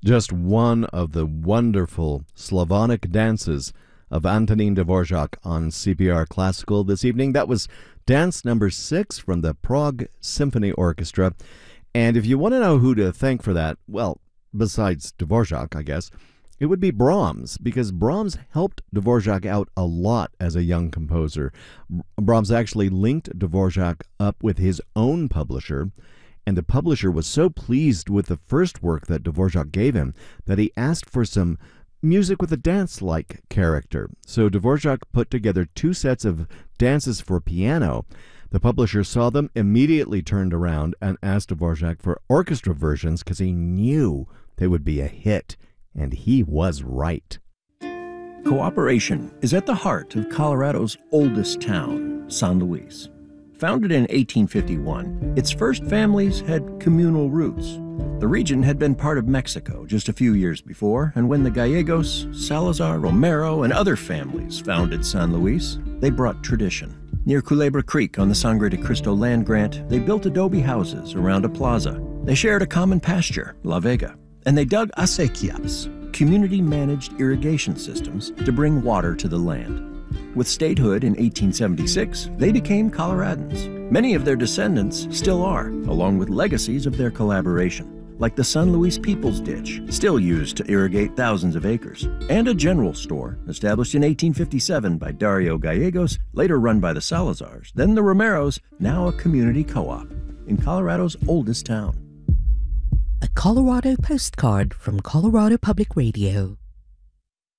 Just one of the wonderful Slavonic dances of Antonin Dvorak on CPR Classical this evening. That was dance number 6 from the Prague Symphony Orchestra. And if you want to know who to thank for that, well, besides Dvorak, I guess, it would be Brahms, because Brahms helped Dvorak out a lot as a young composer. Brahms actually linked Dvorak up with his own publisher, and the publisher was so pleased with the first work that Dvorak gave him that he asked for some music with a dance-like character. So Dvorak put together 2 sets of dances for piano. The publisher saw them, immediately turned around and asked Dvorak for orchestra versions because he knew they would be a hit. And he was right. Cooperation is at the heart of Colorado's oldest town, San Luis. Founded in 1851, its first families had communal roots. The region had been part of Mexico just a few years before, and when the Gallegos, Salazar, Romero, and other families founded San Luis, they brought tradition. Near Culebra Creek on the Sangre de Cristo land grant, they built adobe houses around a plaza. They shared a common pasture, La Vega, and they dug acequias, community-managed irrigation systems, to bring water to the land. With statehood in 1876, they became Coloradans. Many of their descendants still are, along with legacies of their collaboration, like the San Luis People's Ditch, still used to irrigate thousands of acres, and a general store established in 1857 by Dario Gallegos, later run by the Salazars, then the Romeros, now a community co-op in Colorado's oldest town. A Colorado postcard from Colorado Public Radio.